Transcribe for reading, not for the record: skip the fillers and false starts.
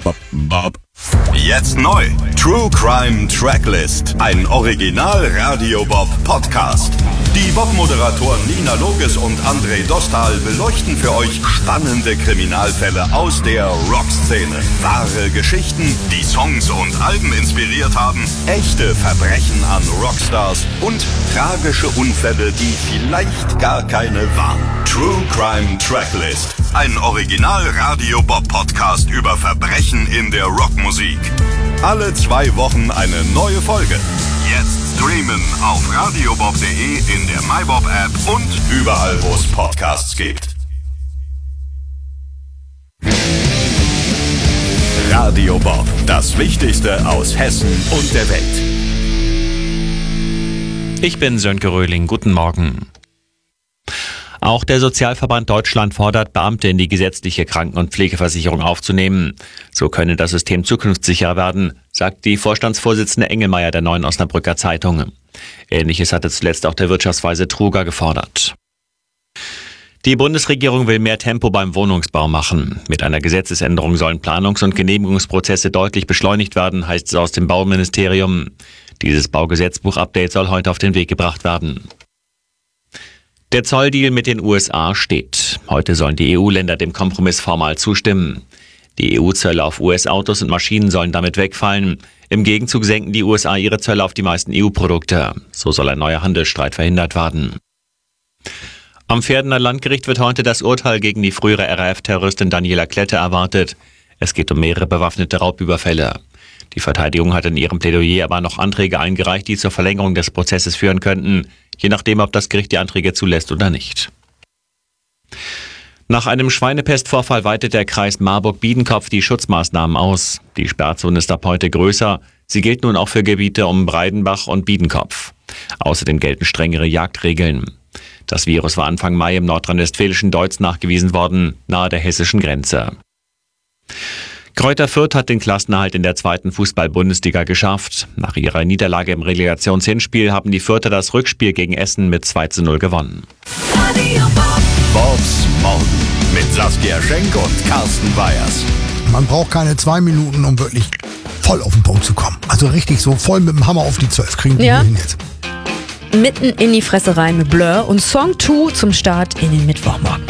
Bob. Jetzt neu. True Crime Tracklist. Ein Original Radio Bob Podcast. Die Bob-Moderatoren Nina Loges und André Dostal beleuchten für euch spannende Kriminalfälle aus der Rockszene. Wahre Geschichten, die Songs und Alben inspiriert haben, echte Verbrechen an Rockstars und tragische Unfälle, die vielleicht gar keine waren. True Crime Tracklist. Ein Original Radio Bob Podcast über Verbrechen in der Rockmusik. Alle 2 Wochen eine neue Folge. Jetzt streamen auf radiobob.de, in der MyBob App und überall, wo es Podcasts gibt. Radio Bob, das Wichtigste aus Hessen und der Welt. Ich bin Sönke Röhling. Guten Morgen. Auch der Sozialverband Deutschland fordert, Beamte in die gesetzliche Kranken- und Pflegeversicherung aufzunehmen. So könne das System zukunftssicher werden, sagt die Vorstandsvorsitzende Engelmeier der Neuen Osnabrücker Zeitung. Ähnliches hatte zuletzt auch der Wirtschaftsweise Truger gefordert. Die Bundesregierung will mehr Tempo beim Wohnungsbau machen. Mit einer Gesetzesänderung sollen Planungs- und Genehmigungsprozesse deutlich beschleunigt werden, heißt es aus dem Bauministerium. Dieses Baugesetzbuch-Update soll heute auf den Weg gebracht werden. Der Zolldeal mit den USA steht. Heute sollen die EU-Länder dem Kompromiss formal zustimmen. Die EU-Zölle auf US-Autos und Maschinen sollen damit wegfallen. Im Gegenzug senken die USA ihre Zölle auf die meisten EU-Produkte. So soll ein neuer Handelsstreit verhindert werden. Am Verdener Landgericht wird heute das Urteil gegen die frühere RAF-Terroristin Daniela Klette erwartet. Es geht um mehrere bewaffnete Raubüberfälle. Die Verteidigung hat in ihrem Plädoyer aber noch Anträge eingereicht, die zur Verlängerung des Prozesses führen könnten, je nachdem, ob das Gericht die Anträge zulässt oder nicht. Nach einem Schweinepestvorfall weitet der Kreis Marburg-Biedenkopf die Schutzmaßnahmen aus. Die Sperrzone ist ab heute größer. Sie gilt nun auch für Gebiete um Breidenbach und Biedenkopf. Außerdem gelten strengere Jagdregeln. Das Virus war Anfang Mai im nordrhein-westfälischen Deutz nachgewiesen worden, nahe der hessischen Grenze. Greuther Fürth hat den Klassenerhalt in der 2. Fußball-Bundesliga geschafft. Nach ihrer Niederlage im Relegationshinspiel haben die Fürther das Rückspiel gegen Essen mit 2:0 gewonnen. Bobs Morgen mit Saskia Schenk und Carsten Weyers. Man braucht keine 2 Minuten, um wirklich voll auf den Punkt zu kommen. Also richtig so voll mit dem Hammer auf die 12 kriegen wir hin jetzt. Mitten in die Fresse rein mit Blur und Song 2 zum Start in den Mittwochmorgen.